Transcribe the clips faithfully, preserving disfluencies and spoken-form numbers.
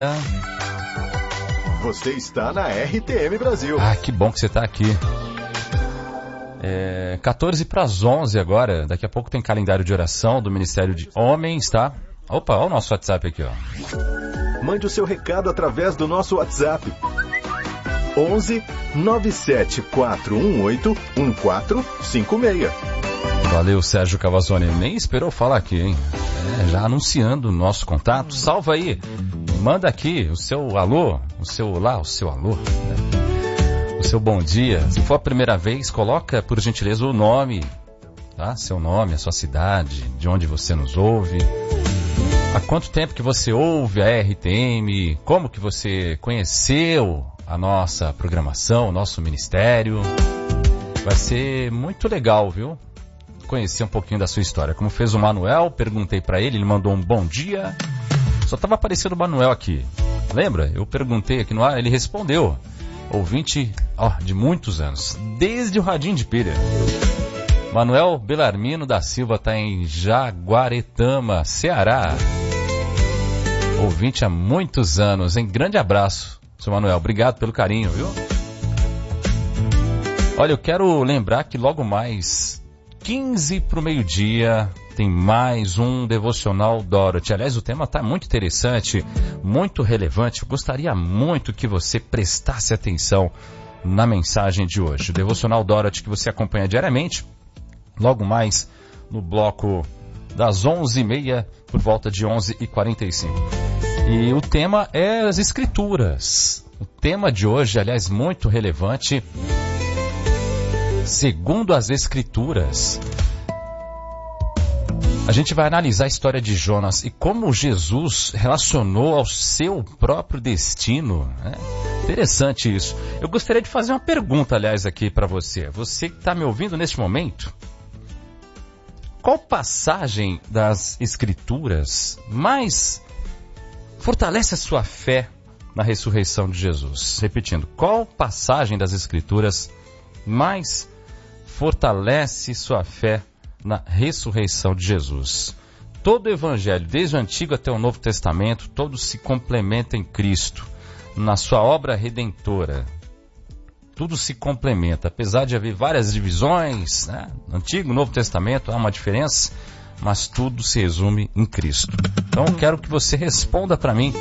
Você está na R T M Brasil. Ah, que bom que você está aqui. É, quatorze para as onze agora. Daqui a pouco tem calendário de oração do Ministério de Homens, tá? Opa, olha o nosso WhatsApp aqui, ó. Mande o seu recado através do nosso WhatsApp. onze nove sete quatro um oito um quatro cinco seis. Valeu, Sérgio Cavazzoni. Nem esperou falar aqui, hein? É, já anunciando o nosso contato. Salva aí. Manda aqui o seu alô, o seu lá, o seu alô, né? O seu bom dia. Se for a primeira vez, coloca, por gentileza, o nome, tá? Seu nome, a sua cidade, de onde você nos ouve. Há quanto tempo que você ouve a R T M? Como que você conheceu a nossa programação, o nosso ministério? Vai ser muito legal, viu? Conhecer um pouquinho da sua história. Como fez o Manuel, perguntei pra ele, ele mandou um bom dia. Só estava aparecendo o Manuel aqui. Lembra? Eu perguntei aqui no ar, ele respondeu. Ouvinte, ó, de muitos anos, desde o Radinho de Pilha. Manuel Belarmino da Silva está em Jaguaretama, Ceará. Ouvinte há muitos anos, hein? Grande abraço, seu Manuel. Obrigado pelo carinho, viu? Olha, eu quero lembrar que logo mais, quinze para o meio-dia, tem mais um Devocional Dorothy. Aliás, o tema está muito interessante, muito relevante. Eu gostaria muito que você prestasse atenção na mensagem de hoje. O Devocional Dorothy que você acompanha diariamente, logo mais no bloco das onze e meia, por volta de onze e quarenta e cinco. E o tema é as Escrituras. O tema de hoje, aliás, muito relevante. Segundo as Escrituras, a gente vai analisar a história de Jonas e como Jesus relacionou ao seu próprio destino. Né? Interessante isso. Eu gostaria de fazer uma pergunta, aliás, aqui para você. Você que está me ouvindo neste momento, qual passagem das Escrituras mais fortalece a sua fé na ressurreição de Jesus? Repetindo, qual passagem das Escrituras mais fortalece sua fé na ressurreição de Jesus? Todo o Evangelho, desde o Antigo até o Novo Testamento, todos se complementam em Cristo, na sua obra redentora. Tudo se complementa, apesar de haver várias divisões, né? No Antigo e Novo Testamento há uma diferença, mas tudo se resume em Cristo. Então eu quero que você responda para mim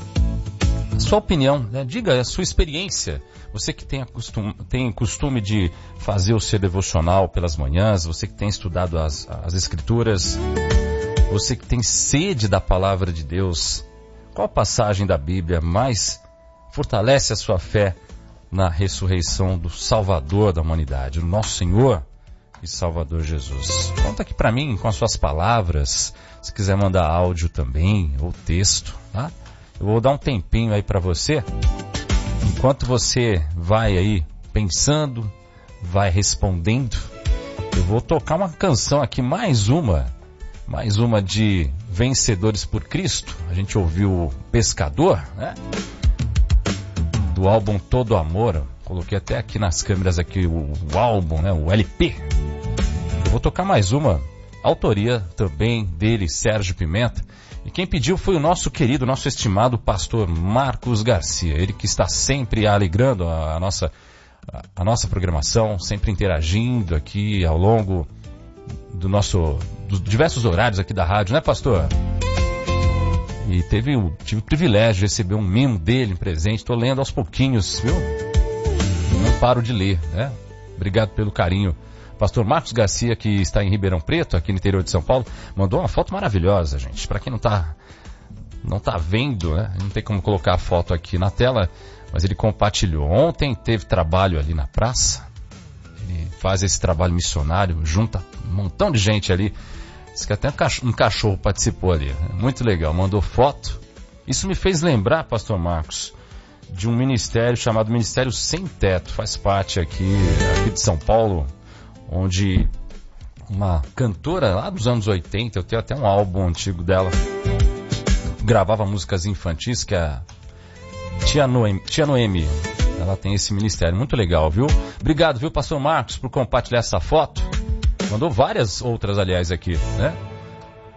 a sua opinião, né? Diga a sua experiência. Você que tem, acostum, tem costume de fazer o seu devocional pelas manhãs, você que tem estudado as, as Escrituras, você que tem sede da palavra de Deus, qual passagem da Bíblia mais fortalece a sua fé na ressurreição do Salvador da humanidade, o nosso Senhor e Salvador Jesus? Conta aqui para mim com as suas palavras, se quiser mandar áudio também, ou texto, tá? Eu vou dar um tempinho aí para você, enquanto você vai aí pensando, vai respondendo, eu vou tocar uma canção aqui, mais uma, mais uma de Vencedores por Cristo. A gente ouviu o Pescador, né? Do álbum Todo Amor. Coloquei até aqui nas câmeras aqui o, o álbum, né? O L P. Eu vou tocar mais uma, autoria também dele, Sérgio Pimenta. E quem pediu foi o nosso querido, nosso estimado pastor Marcos Garcia. Ele que está sempre alegrando a, a, nossa, a, a nossa programação, sempre interagindo aqui ao longo do nosso, dos diversos horários aqui da rádio, né, pastor? E teve, tive o privilégio de receber um mimo dele em presente. Estou lendo aos pouquinhos, viu? Não paro de ler, né? Obrigado pelo carinho. Pastor Marcos Garcia, que está em Ribeirão Preto, aqui no interior de São Paulo, mandou uma foto maravilhosa, gente. Para quem não está não tá vendo, né? Não tem como colocar a foto aqui na tela, mas ele compartilhou. Ontem teve trabalho ali na praça. Ele faz esse trabalho missionário, junta um montão de gente ali. Diz que até um cachorro, um cachorro participou ali. Muito legal, mandou foto. Isso me fez lembrar, pastor Marcos, de um ministério chamado Ministério Sem Teto. Faz parte aqui, aqui de São Paulo, onde uma cantora lá dos anos oitenta, eu tenho até um álbum antigo dela, gravava músicas infantis, que é a Tia Noemi, Tia Noemi. Ela tem esse ministério, muito legal, viu? Obrigado, viu, pastor Marcos, por compartilhar essa foto. Mandou várias outras, aliás, aqui, né?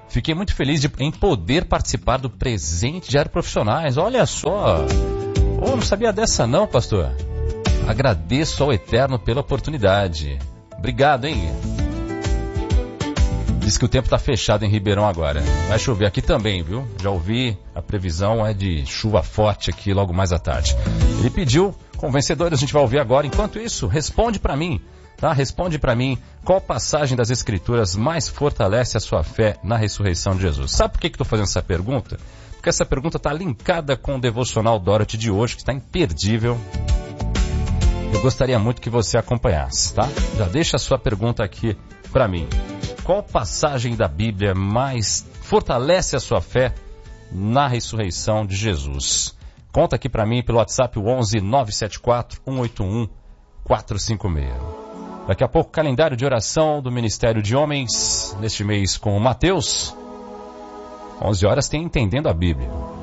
Fiquei muito feliz de, em poder participar do presente Diário Profissionais. Olha só. Oh, não sabia dessa não, pastor. Agradeço ao Eterno pela oportunidade. Obrigado, hein? Diz que o tempo está fechado em Ribeirão agora. Vai chover aqui também, viu? Já ouvi, a previsão é de chuva forte aqui logo mais à tarde. Ele pediu, com vencedores a gente vai ouvir agora. Enquanto isso, responde para mim, tá? Responde para mim qual passagem das Escrituras mais fortalece a sua fé na ressurreição de Jesus. Sabe por que que estou fazendo essa pergunta? Porque essa pergunta está linkada com o devocional Dorothy de hoje, que está imperdível. Eu gostaria muito que você acompanhasse, tá? Já deixa a sua pergunta aqui para mim. Qual passagem da Bíblia mais fortalece a sua fé na ressurreição de Jesus? Conta aqui para mim pelo WhatsApp onze nove sete quatro um oito um quatro cinco seis. Daqui a pouco, calendário de oração do Ministério de Homens, neste mês com o Mateus. onze horas tem Entendendo a Bíblia.